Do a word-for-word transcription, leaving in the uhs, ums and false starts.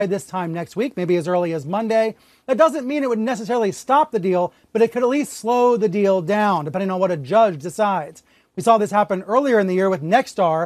this time next week, maybe as early as Monday. That doesn't mean it would necessarily stop the deal, but it could at least slow the deal down, depending on what a judge decides. We saw this happen earlier in the year with Nexstar.